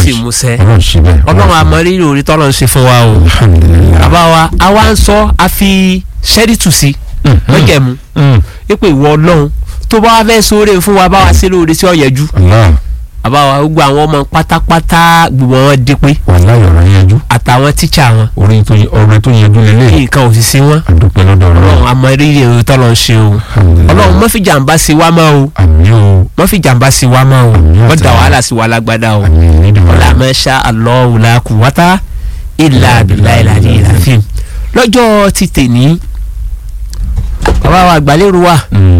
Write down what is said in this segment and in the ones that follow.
sì múṣẹ Ọlọ́run Ọlọ́run àmọ́rírì orí tọ́lọ́ ń ṣe fún wa o bàbá wa àwa ń sọ a fi ṣẹ́rìtù sí lọ́jẹ̀mú ipò ìwọ Ọlọ́run tó bá wá fẹ́ sóore fún wa bá wa sí lóore tí ó yẹjú bàbá wa gbogbo àwọn ọmọ pátápátá gbogbo wọn dípé àtàwọn tíṣà wọn ọ̀rẹ́ tó yẹjú lélẹ̀ nǹkan ò sì sí wọn àdúpẹ́ lọ́dọ̀ Ọlọ́run àmọ́rírì orí tọ́lọ́ ń ṣe o Ọlọ́run má fi jàǹbá sí wa mọ́ o má fi jàǹbá sí wa mọ́ o wọ́n dà wàhálà sí wa lágbádá o ọ̀là masha Allahu la quwwata illa billahil aliyyil azim lọ́jọ́ ti tèní bàbá wa àgbàlérò wa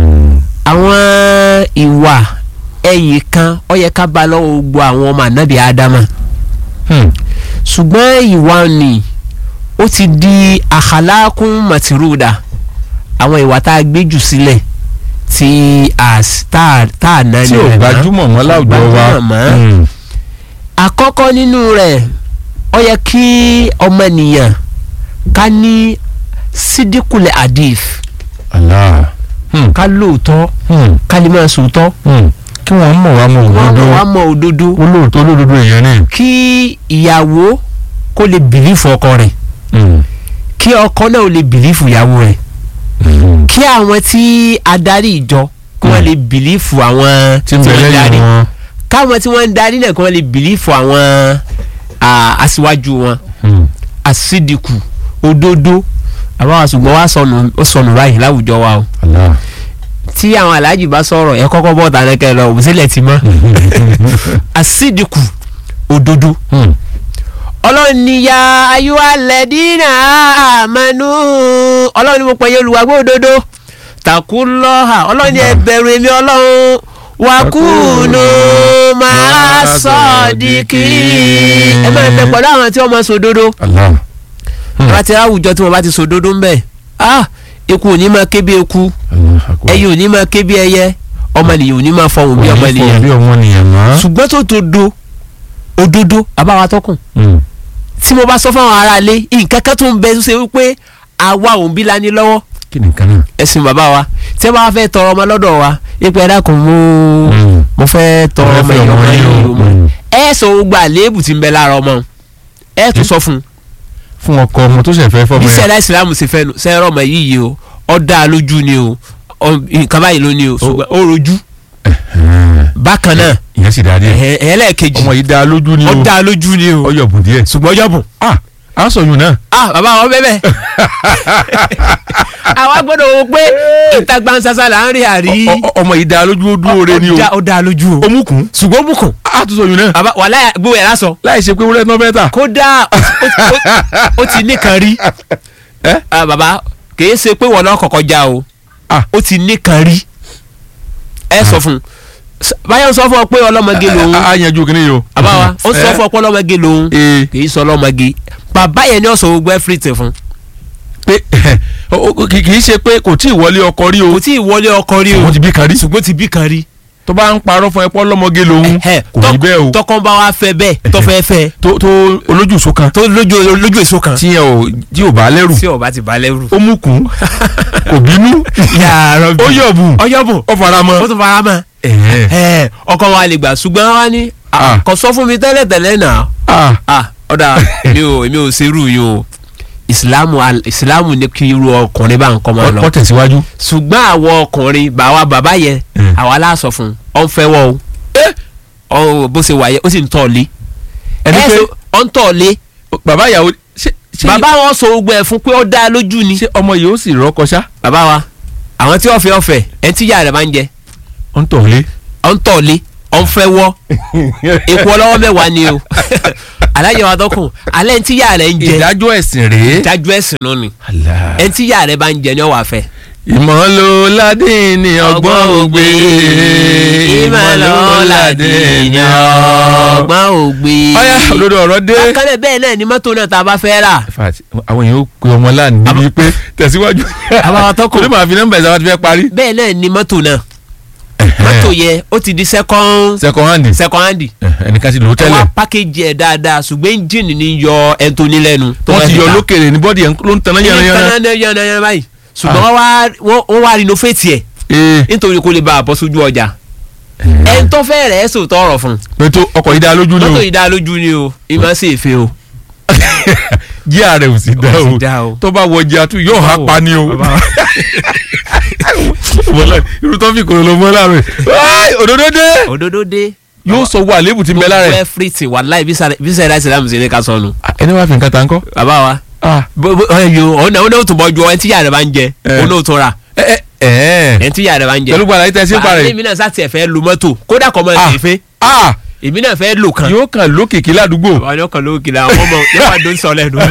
àwọn ìwà ẹ̀yìn kan ó yẹ ká bá lọ́wọ́ gbogbo àwọn ọmọ ànábì ádámà ṣùgbọ́n ìwà ni ó ti di akhlaqun matruda àwọn ìwà tá a gbé jù sílẹ̀ tí a náà ní rẹ̀ gbajúmọ̀ mọ́ láwùjọ wa àkọ́kọ́ nínú rẹ̀ ó yẹ kí ọmọnìyàn ká ní sídìkùlẹ̀ hadith ká lóòótọ́ ká lè máa sòótọ́ kí wọ́n mọ̀ òdodo olóòótọ́ olódodo èèyàn ní. kí ìyàwó kó lè bìlífù ọkọ rẹ̀ kí ọkọ náà lè bìlífù ìyàwó rẹ̀ kí àwọn tí adarí ìjọ kí wọ́n lè bìlífù àwọn tí wọ́n darí káwọn tí wọ́n ń darí náà kí wọ́n lè bìlífù àwọn aṣíwájú wọn àsídìkù òdodo àbáwá ṣùgbọ́n wá sọnù báyìí láwùjọ wa o tí àwọn aláàjì bá sọ̀rọ̀ ẹ kọ́kọ́ bọ́ tàn kẹ́ lọ òbísílẹ̀ ti mọ́ àsídìkù òdodo Ọlọ́run ní ya ayyuhalladhina amanu Ọlọ́run ní mo pẹ̀yẹ olùwàgbọ́ òdodo taqullaha Ọlọ́run ní ẹ bẹ̀rù èmi Ọlọ́run wakunu ma'as-sadiqin ẹ máa bẹ pẹ̀lú àwọn tí wọ́n máa sòdodo láti àwùjọ tí wọ́n bá ti sòdodo ń bẹ̀ eku ò ní máa ké bí eku ẹyẹ ò ní máa ké bí ẹyẹ ọmọnìyàn ò ní máa fọhùn bí ọmọnìyàn ṣùgbọ́n tó dodo òdodo àbáwá tọkùn tí mo bá sọ fáwọn aráalé nǹkan kan tó ń bẹ tó ṣe wípé àwa òun bí la ní lọ́wọ́ kí ni nǹkan náà ẹ̀sìn bàbá wa tí wọ́n bá fẹ́ tọrọ ọmọ lọ́dọ̀ wa ipò ẹ̀dá kan mo fẹ́ tọrọ ọmọ yìí ẹ sọ gbogbo àléébù tí ń bẹ lára ọmọ ẹ tún sọ fún ọkọ ọmọ tó ṣe fẹ́ fọmọ bí sẹ́dá ìsìlámù ṣe fẹ́ sẹ́rọ̀ ọmọ yìí o ó dá lójú ni o nǹkan báyìí ló ní o ṣùgbọ́n ó rojú bákan náà ìyẹn sì dáa díẹ̀ ẹlẹ́ẹ̀kejì ọmọ yìí dá lójú ni o ó dá lójú ni o ọyọ̀bùn díẹ̀ ṣùgbọ́n ọyọ̀bùn a sọyún náà. bàbá wọn bẹ́ẹ̀ àwa gbọ́dọ̀ wo pé ìta gbansasa là ń rí àrí. ọmọ yìí dá lójú ó dúró re ni o. ó dá lójú o. ó mùkún. ṣùgbọ́n ó mùkún. a tún sọyún náà. bàbá wàhálà gbówó ẹ̀ lásọ. láì ṣe pé wúrẹ́ náà bẹ́ẹ̀ ta. kódà ó ti nìkan rí. bàbá kìí ṣe pé wọ́n náà kọ̀kọ́ já o. ó ti nìkan rí. ẹ sọ fún un báyọ̀ sọ fún ọ pé ọlọ́mọge lòun. a yanjú kìnìún yìí o. bàbá wa ó sọ fún ọ pé ọlọ́mọge lòun. kìí sọ ọlọ́mọge. bàbá yẹn ni ó sọ gbogbo everything fún. pé kì í ṣe pé kò tí ì wọlé ọkọ rí o. kò tí ì wọlé ọkọ rí o. ṣùgbọ́n ti bí kan rí. ṣùgbọ́n ti bí kan rí. tó bá ń parọ́ fún ẹ pọ́ ọlọ́mọge lòun kò rí bẹ́ẹ̀ o. tọkàn bá wa fẹ́ bẹ́ẹ̀ tó fẹ́ fẹ́. tó olójú èso kan. tó lójú èso kan. tí ò bá lẹ́rù. tí ò bá ti bá lẹ́rù. ó mú kún kò bínú. ó yọ̀bù ó faramọ́. ó tún faramọ́. ọkọ wa lè gbà ṣùgbọ́n wa ní kò sọ fún mi tẹ́lẹ̀tẹ́lẹ̀ náà. ọ̀dà èmi ò ṣerú yín o ìsìlámù ní kí irú ọkùnrin bá ń kọ́ máa lọ. kọ́ tẹ̀síwájú. ṣùgbọ́n àwọn ọkùnrin bàbá yẹn àwa láàsọ fún ọ ń fẹ́ wọ́ o bó ṣe wà yẹ ó sì ń tọ̀ lé. ẹni pé ọ ń tọ̀ lé. bàbá ìyàwó bàbá wọn sọ gbogbo ẹ̀ fún pé ó dá lójú ni. ṣé ọmọ yìí ó sì rọ́kọ ṣá. bàbá wa àwọn tí ọ̀fẹ́ ẹni tí ìyá rẹ̀ máa ń jẹ. ọ ń tọ̀ lé. ọ ń tọ̀ lé ọ ń fẹ́ wọ́ èkó ọlọ́wọ́ mẹ́wàá ni o alájẹ wa tọkùn alẹ́ ní tíyà rẹ̀ ń jẹ ìdájọ́ ẹ̀sìn rèé ìdájọ́ ẹ̀sìn náà ni ẹni tíyà rẹ̀ bá ń jẹ ni ó wà fẹ́. ìmọ̀lò ládé ni ọgbọ́n ògbé ìmọ̀lò ládé ni ọgbọ́n ògbé. ọ̀yá olórí ọ̀rọ̀ dé. akálẹ̀ bẹ́ẹ̀ náà ni mọ́tò náà tá a bá fẹ́ rà. àwọn èèyàn ó pe ọmọ láàánú níbi pé tẹ̀síwájú. àbáwá tọkùn torí màá fi nọ́mbà ìsáwá ti fẹ́ parí. bẹ́ẹ̀ náà ni mọ́tò náà mọ́tò yẹ ó ti di second hand ẹnìkan ti lò ó tẹ́lẹ̀. wọ́n pákéjì ẹ̀ dáadáa ṣùgbọ́n engine ni yọ ẹni tó ní lẹ́nu. wọ́n ti yọ lókèrè ní bọ́ọ̀dì yẹn ló ń tanná yànnà báyìí ṣùgbọ́n wọ́n wá renovate ẹ̀ nítorí kó lè bá a bọ́ sójú ọjà. ẹni tó fẹ́ rẹ̀ sò tọrọ fún. pẹ̀tọ́ ọkọ̀ yìí dá lójú ni o. mọ́tò yìí dá lójú ni o ìmọ̀ sí èfé o. jíà rẹ̀ ò sì dá o tó bá wọ jíà tún yóò há pa ni o. irú tó fi kòrò ló mọ́ láàrin òdodo dé yóò sọ wà lébù tí ń bẹ lára ẹ̀. gbogbo everything wàláì bí sẹ́yìn láti láàmù sí ní ká sọnù. ẹni wàá fi nǹkan ta ń kọ́. bàbá wa ọ̀nà ó tún bọ́ ju ẹni tí yàrá bá ń jẹ ọ̀nà ó tún ra ẹni tí yàrá bá ń jẹ. pẹ̀lú gbàdá yìí tẹ́ sí parẹ́. èmi náà sá tiẹ̀ fẹ́ lu mọ́tò kódà kọ́ mọ́ ẹ̀ fẹ́ èmi náà fẹ́ lò kan. yóò kàn lókìkí ládùúgbò. àwọn yóò kàn lókìkí la àwọn ọmọ yóò wá dó sọ lẹ́nu.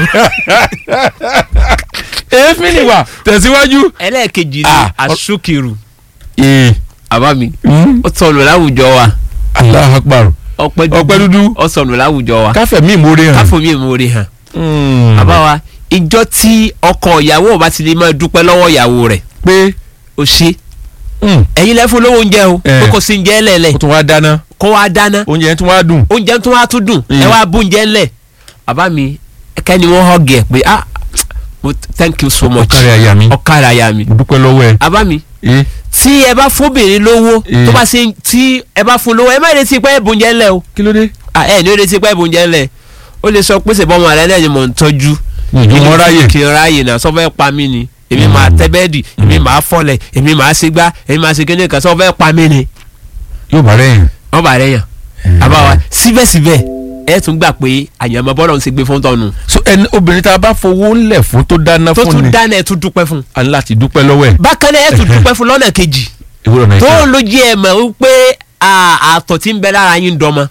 èéfín ni wà tẹ̀síwájú. ẹlẹ́ẹ̀kejì ni asúkìrù. àbá mi ó sọnù láwùjọ wa. Allahu Akbar. ọpẹ́ dúdú ó sọnù láwùjọ wa. káfẹ́ mi ìmoore hàn. káfọ́ mi ìmoore hàn. àbá wa ìjọ tí ọkọ ìyàwó bá ti lè máa dúpẹ́ lọ́wọ́ ìyàwó rẹ̀ pé ó ṣe ẹ̀yin lẹ́ fún lówó oúnjẹ o pé kò sí oúnjẹ lẹ́lẹ̀ kó tún wá dáná oúnjẹ tún wá dùn oúnjẹ tún wá tún dùn ẹ wá bú oúnjẹ ńlẹ̀ bàbá mi kẹ́ni wọ́n hug ẹ̀ pé thank you so much ọ̀kàrẹ̀ àyà mi ọ̀kàrẹ̀ àyà mi dúpẹ́ lọ́wọ́ ẹ. bàbá mi tí ẹ bá fóbìnrin lówó tó bá ṣe tí ẹ bá fún lówó ẹ má retí pé ẹ bú oúnjẹ ńlẹ̀ o. kí ló dé. ẹ ní ó retí pé ẹ bú oúnjẹ ńlẹ̀ ó lè sọ pé ṣèbọn ọmọ rẹ náà ni mò ń tọ́jú ìmọ̀ ráyè kì í ráyè náà sọ fẹ́ pa mí ni èmi máa tẹ́ bẹ́ẹ̀dì èmi máa fọlẹ̀ èmi máa ṣe gbá èmi máa ṣe kíní kan sọ fẹ́ pa mí ni. yóò bá rẹ̀ yàn. wọ́n bá rẹ̀ yàn. àbáwá síbẹ̀síbẹ̀ ẹ tún gbà pé àyànmọ́ bọ́lá ń ṣe gbé fún tọ́nu. so ẹni obìnrin tá a bá fowó ńlẹ̀ fún tó dáná fún ni. tó tún dáná ẹ tún dúpẹ́ fún. a ní láti dúpẹ́ lọ́wọ́ ẹ̀. bákan náà ẹ tún dúpẹ́ fún lọ́nà kejì. tó ló jẹ́ ẹ mọ̀ wípé àtọ̀ tí ń bẹ lára yín dọ́mọ.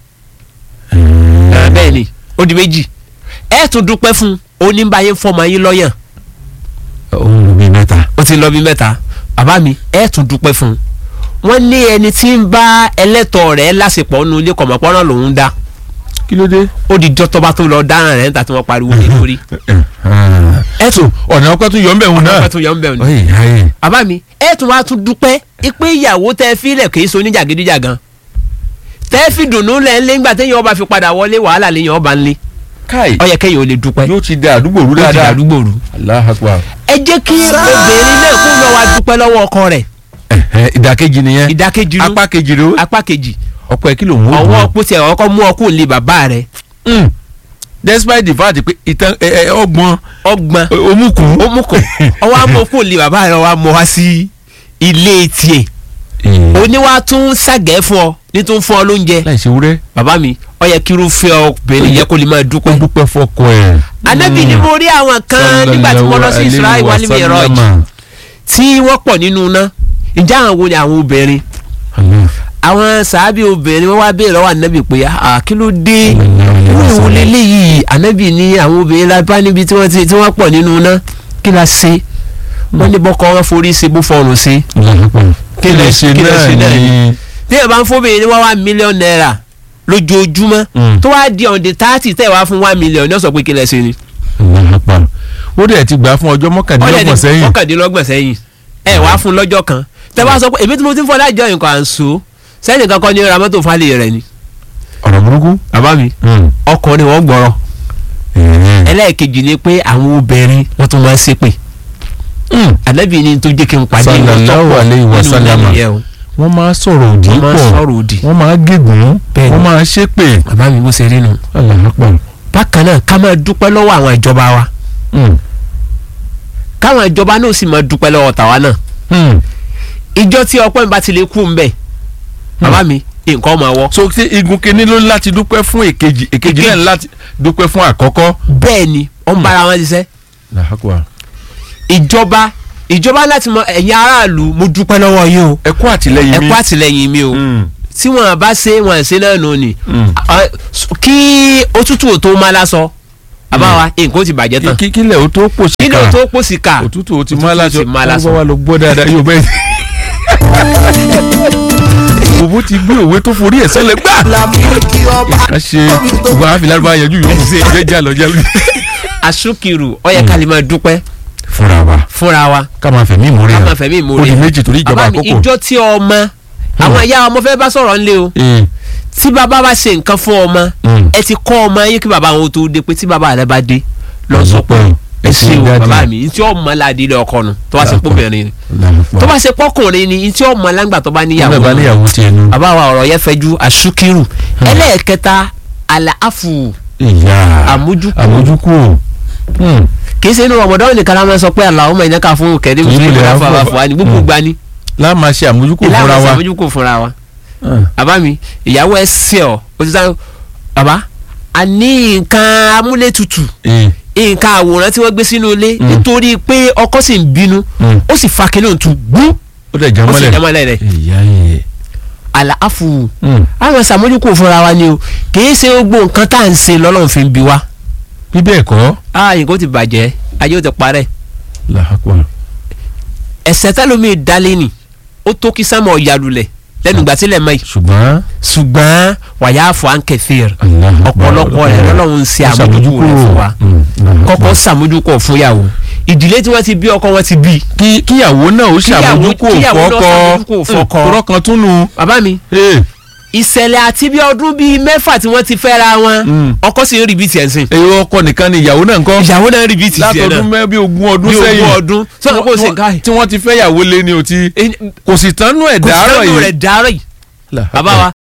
bẹ́ẹ̀ ni ó di méjì ẹ tún dúpẹ́ fún oníbàyẹn fọmọ yín lọ́yàn. ó ń lọ bí mẹ́ta. ó ti lọ bí mẹ́ta bàbá mi ẹ tún dúpẹ́ fún wọ́n ní ẹni tí ń bá ẹlẹ́tọ̀ rẹ̀ lásìpọ̀ nínú ilé kọ̀mọ̀pọ́nrán lòún dá. kí ló dé. ó di jọ́tọ́ tó lọ dáràn rẹ̀ níta tí wọ́n pariwo ní lórí. ẹ tún ọ̀nà ọpẹ́ tún yọ̀ ń bẹ̀ wọn náà. ọ̀nà ọpẹ́ tún yọ̀ ń bẹ̀ wọn. bàbá mi ẹ tún wá tún dúpẹ́ pé ìyàwó tẹ́ fílẹ̀ kì í so ní jàgídíjàgan tẹ́ fi dùnnú lẹ̀ ńlẹ̀ ńgbà téèyàn ọba fi padà wọlé wàhálà lèèyàn ọba ńlẹ̀. káì ó yẹ kéèyàn ò lè dúpẹ́. yóò ti da àdúgbò rú dáadáa. yóò ti da àdúgbò rú. Allahu Akbar. ẹ jẹ́ kí obìnrin náà kó lọ wá dúpẹ́ lọ́wọ́ ọkọ rẹ̀. ìdàkejì nìyẹn. ìdàkejì ló apá kejì ló. apá kejì. ọkọ ẹ kí ló ń wò. ọwọ́ ọkọ tiẹ̀ ọkọ mú ọkọ òǹlẹ̀ bàbá rẹ̀. despite the fact pé ìtàn ọgbọ́n omukun ọwọ́ àmọ́ ọkọ òǹlẹ̀ bàbá rẹ̀ ọwọ́ àmọ́ wá sí ilé tiẹ̀. oníwà tún ṣàgẹ́ fún ọ ní tó ń fún ọ lóúnjẹ. láì ṣe wúrẹ́. bàbá mi ó yẹ kí irúfẹ́ obìnrin yẹ kó lè máa dúpẹ́. dúpẹ́ fọkọ ẹ̀. Ànábì ni mo rí àwọn kan nígbà tí mo lọ sí Israel wal Miraj tí wọ́n pọ̀ nínú iná ǹjẹ́ àwọn wo ni àwọn obìnrin. àwọn sàábì obìnrin wọ́n wá béèrè lọ́wọ́ Ànábì pé kí ló dé wọ́n wò lélẹ́yìí. Ànábì ní àwọn obìnrin lápá níbi tí wọ́n pọ̀ nínú iná kí la ṣe wọ́n ní bọ́kọ wọn forí ṣe bó fọrùn ṣe. kí lè ṣe náà ni. tí ẹ bá ń fóbìnrin ní $1 million lójoojúmọ́ tó wá di on the 30 tẹ́ wá fún $1 million ní ọ̀sọ̀ pé kí lẹ ṣe ni. ó dẹ̀ ti gbà fún ọjọ́ mọ́kàndínlọ́gbọ̀n sẹ́yìn ẹ wá fún lọ́jọ́ kan tẹ́ bá sọ pé èmi tí mo ti ń fọ́ láìjọ nǹkan à ń so sẹ́yìn kankan ní ra mọ́tò fálẹ̀ rẹ̀ ni. ọ̀rọ̀ burúkú. bàbá mi ọkùnrin wọn gbọ́rọ̀ ẹlẹ́ẹ̀kejì ni pé àwọn obìnrin wọ́n tún máa ń ṣépè. Ànábì ni tó jẹ́ kí n pàdé sallallahu alaihi wasallam wọ́n máa sọ̀rọ̀ òdì pọ̀ wọ́n máa gégùn wọ́n máa ṣépè. bàbá mi bó ṣe rí nu. bákan náà ká máa dúpẹ́ lọ́wọ́ àwọn ìjọba wa káwọn ìjọba náà sì máa dúpẹ́ lọ́wọ́ tàwa náà. ìjọ tí ọpẹ́ mi bá ti lè kú ń bẹ̀ bàbá mi nǹkan máa wọ́. so ṣé igun kìíní ló láti dúpẹ́ fún èkejì náà láti dúpẹ́ fún àkọ́kọ́. bẹ́ẹ̀ ni ó ń bára wọn ṣiṣẹ́. ìjọba láti mọ ẹ̀yin aráàlú mo dúpẹ́ lọ́wọ́ yín o. ẹ kú àtìlẹ́yìn mi o. tí wọn bá ṣe wọn ṣe náà nù ni kí òtútù ò tó máa lásọ àbáwa nǹkan ó ti bàjẹ́ tán. kílẹ̀ ó tó pòsì ká òtútù ó ti máa lásọ ó wá lọ gbọ́ dáadáa yóò bẹ́ẹ̀. òbó ti gbé òwe tó forí ẹ̀ sẹ́lẹ̀ gbà. ká ṣe gbogbo àwọn àfìlà bá yẹjú yòókù jẹ́jà lọ jẹ́. Asúkìrù ó yẹ ká lè máa dúpẹ́ fúnra wa ká máa fẹ̀mí ìmúre hàn ó di méjì torí ìjọba àkókò. àbámi ìjọ tí ọmọ àwọn ìyá ọmọ fẹ́ bá sọ̀rọ̀ ńlẹ̀ o tí bàbá bá ṣe nǹkan fún ọmọ ẹ ti kọ́ ọmọ yín kí bàbá wọn tó dé pé tí bàbá rẹ bá dé lọ sọ pé ẹ ṣe o bàbá mi ntí ọmọ aládé ilé ọkọ nu tó bá ṣe pọ́kùnrin ni tó bá ṣe pọ́kùnrin ni ntí ọmọ alágbà tó bá níyàwó bàbá wa ọ̀rọ̀ yẹn fẹjú àṣùkírù ẹlẹ́ẹ̀kẹta àlàáfù àmójúkù kìí ṣe inú Ramadan nìkan la máa sọ pé Allahumma innaka fún kẹrin mùsùlùmí àfọwàfọwà ni gbogbo gba ni. láà máa ṣe àmójúkù fúnra wa. bàbá mi ìyàwó ẹ ṣe ọ o ti sáré bàbá a ní nǹkan amúlétutù nǹkan àwòrán tí wọ́n gbé sínú ilé nítorí pé ọkọ sì ń bínú ó sì fa kínní òtún gbú ó dẹ̀ jámọ́lẹ̀ rẹ̀ àlàáfù àwọn ṣàmójúkù fúnra wa ni o kìí ṣe gbogbo nǹkan tá à ń ṣe lọ́lọ́run fi ń bi wá. bí bẹ́ẹ̀ kọ́. nǹkan ti bàjẹ́ ayé ó ti parẹ́. ẹ̀ṣẹ̀ tẹ́lómi dalé ni ó tó kí sámọ̀ ọ̀yàlulẹ̀ lẹ́nu ìgbà tílẹ̀ mọ́ yìí. ṣùgbọ́n wàyà fọ ànkẹ́fẹ́r ọ̀pọ̀lọpọ̀ rẹ̀ lọ́lọ́run ń ṣe àmójúkù rẹ̀ fún wa kọ́kọ́ ṣàmójúkù fún yàwó ìdílé tí wọ́n ti bí ọkọ wọn ti bí. kíyàwó náà ó ṣàmójúkù fọ́kọ tọrọ kan tún nu. bàbá mi ìṣẹ̀lẹ̀ àti bí ọdún bíi mẹ́fà tí wọ́n ti fẹ́ra wọn ọkọ sì ń rí bíi tiẹ̀ sìn. èyí ọkọ nìkan ni ìyàwó náà ń kọ́. ìyàwó náà rí bíi tiẹ̀ náà látọdún bí ogún ọdún sẹ́yìn bí ogún ọdún sọ́kò kò sí nǹkan yìí. tí wọ́n ti fẹ́ yàwó lé ní o ti kò sì tánú ẹ̀ dàárọ̀ yìí. kò sì tánú rẹ̀ dàárọ̀ yìí. bàbá wa